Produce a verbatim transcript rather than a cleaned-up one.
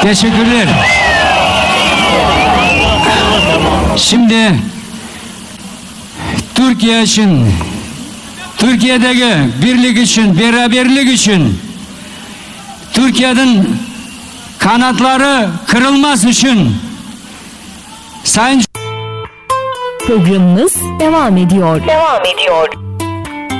Teşekkürler. Şimdi Türkiye için, Türkiye'deki birlik için, beraberlik için, Türkiye'nin kanatları kırılmaz için Sayın programımız devam ediyor. Devam ediyor.